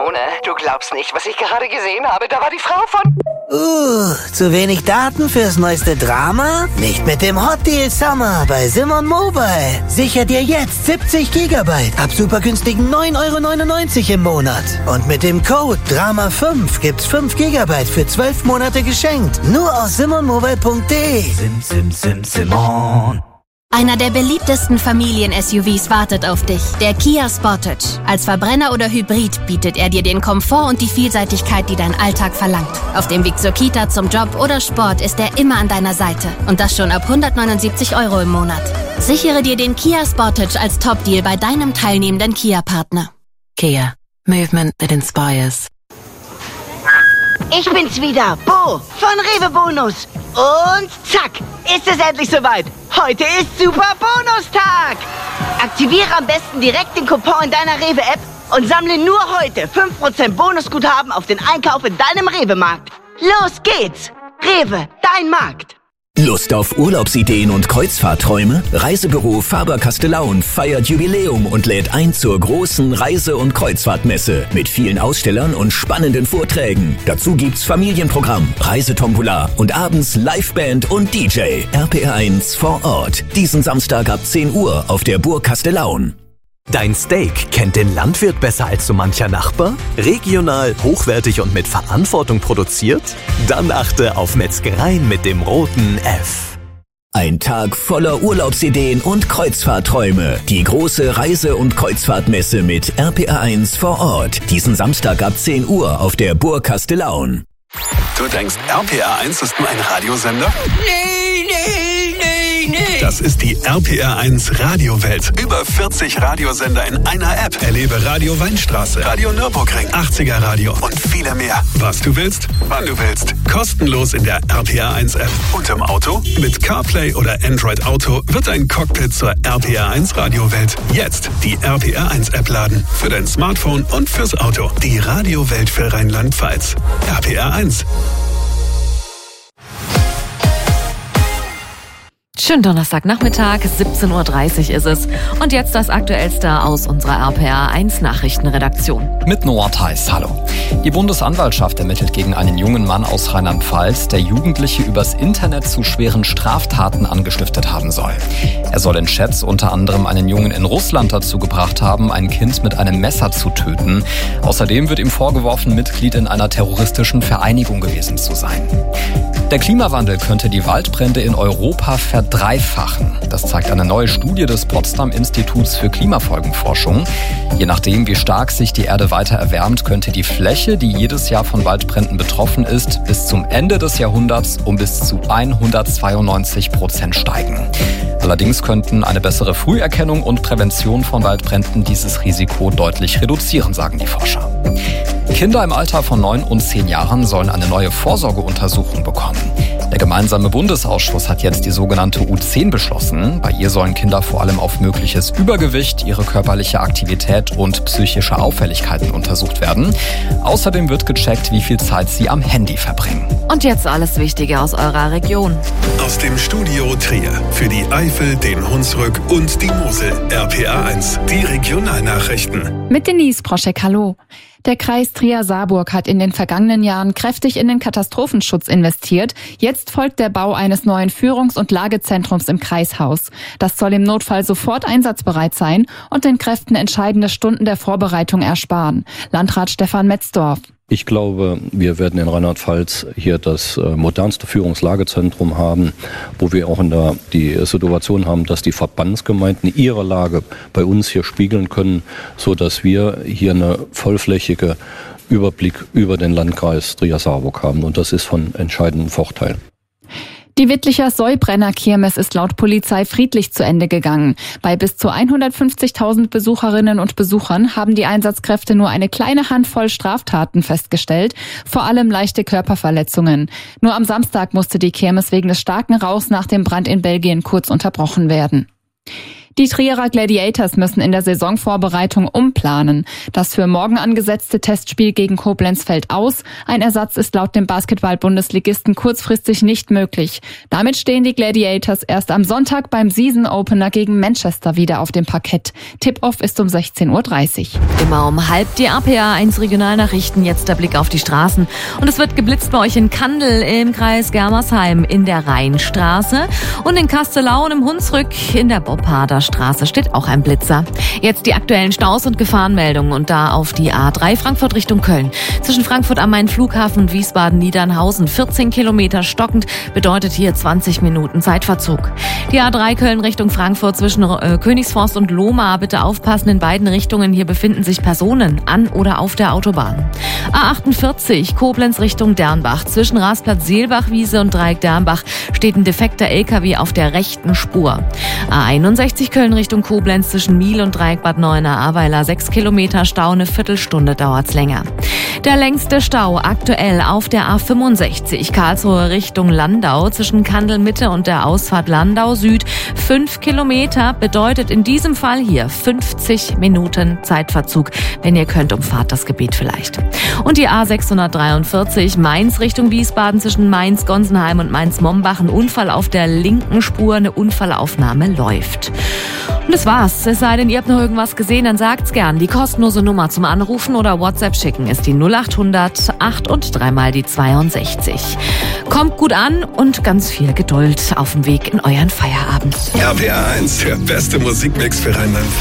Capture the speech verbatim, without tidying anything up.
Simone, du glaubst nicht, was ich gerade gesehen habe. Da war die Frau von... Uh, zu wenig Daten fürs neueste Drama? Nicht mit dem Hot Deal Summer bei Simon Mobile. Sicher dir jetzt siebzig Gigabyte ab super günstigen neun Euro neunundneunzig im Monat. Und mit dem Code Drama fünf gibt's fünf Gigabyte für zwölf Monate geschenkt. Nur auf simon mobile punkt de. Sim, sim, sim, Simon. Einer der beliebtesten Familien-S U Vs wartet auf dich, der Kia Sportage. Als Verbrenner oder Hybrid bietet er dir den Komfort und die Vielseitigkeit, die dein Alltag verlangt. Auf dem Weg zur Kita, zum Job oder Sport ist er immer an deiner Seite. Und das schon ab hundertneunundsiebzig Euro im Monat. Sichere dir den Kia Sportage als Top-Deal bei deinem teilnehmenden Kia-Partner. Kia. Movement that inspires. Ich bin's wieder, Bo von Rewe Bonus. Und zack, ist es endlich soweit. Heute ist Super Bonustag. Aktiviere am besten direkt den Coupon in deiner Rewe-App und sammle nur heute fünf Prozent Bonusguthaben auf den Einkauf in deinem Rewe-Markt. Los geht's. Rewe, dein Markt. Lust auf Urlaubsideen und Kreuzfahrtträume? Reisebüro Faber-Castellaun feiert Jubiläum und lädt ein zur großen Reise- und Kreuzfahrtmesse mit vielen Ausstellern und spannenden Vorträgen. Dazu gibt's Familienprogramm, Reisetombola und abends Liveband und D J. R P R eins vor Ort. Diesen Samstag ab zehn Uhr auf der Burg Castellaun. Dein Steak kennt den Landwirt besser als so mancher Nachbar? Regional, hochwertig und mit Verantwortung produziert? Dann achte auf Metzgereien mit dem roten F. Ein Tag voller Urlaubsideen und Kreuzfahrtträume. Die große Reise- und Kreuzfahrtmesse mit R P R eins vor Ort. Diesen Samstag ab zehn Uhr auf der Burg Castellaun. Du denkst, R P R eins ist nur ein Radiosender? Nee, nee, nee, nee. Das ist die R P R eins Radiowelt. Über vierzig Radiosender in einer App. Erlebe Radio Weinstraße, Radio Nürburgring, achtziger Radio und viele mehr. Was du willst, wann du willst. Kostenlos in der R P R eins App. Und im Auto? Mit CarPlay oder Android Auto wird dein Cockpit zur R P R eins Radiowelt. Jetzt die R P R eins App laden. Für dein Smartphone und fürs Auto. Die Radiowelt für Rheinland-Pfalz. R P R eins. Schönen Donnerstagnachmittag, siebzehn Uhr dreißig ist es. Und jetzt das Aktuellste aus unserer R P R eins Nachrichtenredaktion. Mit Noah Theis, hallo. Die Bundesanwaltschaft ermittelt gegen einen jungen Mann aus Rheinland-Pfalz, der Jugendliche übers Internet zu schweren Straftaten angestiftet haben soll. Er soll in Chats unter anderem einen Jungen in Russland dazu gebracht haben, ein Kind mit einem Messer zu töten. Außerdem wird ihm vorgeworfen, Mitglied in einer terroristischen Vereinigung gewesen zu sein. Der Klimawandel könnte die Waldbrände in Europa verdreifachen. Das zeigt eine neue Studie des Potsdam-Instituts für Klimafolgenforschung. Je nachdem, wie stark sich die Erde weiter erwärmt, könnte die Fläche, die jedes Jahr von Waldbränden betroffen ist, bis zum Ende des Jahrhunderts um bis zu hundertzweiundneunzig Prozent steigen. Allerdings könnten eine bessere Früherkennung und Prävention von Waldbränden dieses Risiko deutlich reduzieren, sagen die Forscher. Kinder im Alter von neun und zehn Jahren sollen eine neue Vorsorgeuntersuchung bekommen. Der gemeinsame Bundesausschuss hat jetzt die sogenannte U zehn beschlossen. Bei ihr sollen Kinder vor allem auf mögliches Übergewicht, ihre körperliche Aktivität und psychische Auffälligkeiten untersucht werden. Außerdem wird gecheckt, wie viel Zeit sie am Handy verbringen. Und jetzt alles Wichtige aus eurer Region. Aus dem Studio Trier für die Eifel, den Hunsrück und die Mosel. R P R eins, die Regionalnachrichten. Mit Denise Proschek, hallo. Der Kreis Trier-Saarburg hat in den vergangenen Jahren kräftig in den Katastrophenschutz investiert. Jetzt folgt der Bau eines neuen Führungs- und Lagezentrums im Kreishaus. Das soll im Notfall sofort einsatzbereit sein und den Kräften entscheidende Stunden der Vorbereitung ersparen. Landrat Stefan Metzdorf. Ich glaube, wir werden in Rheinland-Pfalz hier das äh, modernste Führungslagezentrum haben, wo wir auch in der, die Situation haben, dass die Verbandsgemeinden ihre Lage bei uns hier spiegeln können, so dass wir hier eine vollflächige Überblick über den Landkreis Trier-Saarburg haben. Und das ist von entscheidendem Vorteil. Die Wittlicher Säubrenner-Kirmes ist laut Polizei friedlich zu Ende gegangen. Bei bis zu hundertfünfzigtausend Besucherinnen und Besuchern haben die Einsatzkräfte nur eine kleine Handvoll Straftaten festgestellt, vor allem leichte Körperverletzungen. Nur am Samstag musste die Kirmes wegen des starken Rauchs nach dem Brand in Belgien kurz unterbrochen werden. Die Trierer Gladiators müssen in der Saisonvorbereitung umplanen. Das für morgen angesetzte Testspiel gegen Koblenz fällt aus. Ein Ersatz ist laut dem Basketball-Bundesligisten kurzfristig nicht möglich. Damit stehen die Gladiators erst am Sonntag beim Season-Opener gegen Manchester wieder auf dem Parkett. Tip-Off ist um sechzehn Uhr dreißig. Immer um halb die A P A eins Regionalnachrichten. Jetzt der Blick auf die Straßen. Und es wird geblitzt bei euch in Kandel im Kreis Germersheim in der Rheinstraße und in Kastelau und im Hunsrück in der Bobharder Straße steht auch ein Blitzer. Jetzt die aktuellen Staus und Gefahrenmeldungen und da auf die A drei Frankfurt Richtung Köln. Zwischen Frankfurt am Main Flughafen und Wiesbaden-Niedernhausen vierzehn Kilometer stockend, bedeutet hier zwanzig Minuten Zeitverzug. Die A drei Köln Richtung Frankfurt zwischen äh, Königsforst und Lohmar, bitte aufpassen in beiden Richtungen, hier befinden sich Personen an oder auf der Autobahn. A achtundvierzig Koblenz Richtung Dernbach, zwischen Rasplatz-Seelbachwiese und Dreieck Dernbach steht ein defekter L K W auf der rechten Spur. A einundsechzig Köln Richtung Koblenz zwischen Miel und Dreieck Bad Neuenahr-Ahrweiler, sechs Kilometer Stau, eine Viertelstunde dauert's länger. Der längste Stau aktuell auf der A fünfundsechzig Karlsruhe Richtung Landau zwischen Kandel Mitte und der Ausfahrt Landau Süd. Fünf Kilometer bedeutet in diesem Fall hier fünfzig Minuten Zeitverzug. Wenn ihr könnt, umfahrt das Gebiet vielleicht. Und die A sechshundertdreiundvierzig Mainz Richtung Wiesbaden zwischen Mainz-Gonsenheim und Mainz-Mombach. Ein Unfall auf der linken Spur, eine Unfallaufnahme läuft. Und das war's. Es sei denn, ihr habt noch irgendwas gesehen, dann sagt's gern. Die kostenlose Nummer zum Anrufen oder WhatsApp schicken ist die null achthundert acht und dreimal die zweiundsechzig. Kommt gut an und ganz viel Geduld auf dem Weg in euren Feierabend. R P R eins, der beste Musikmix für Rheinland.